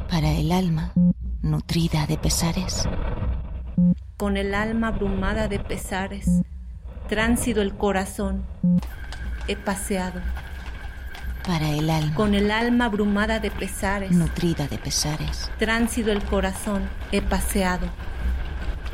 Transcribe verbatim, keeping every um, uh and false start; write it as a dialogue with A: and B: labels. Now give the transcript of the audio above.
A: Para el alma, nutrida de pesares.
B: Con el alma abrumada de pesares, tránsito el corazón, he paseado.
A: Para el alma,
B: con el alma abrumada de pesares,
A: nutrida de pesares,
B: tránsito el corazón, he paseado.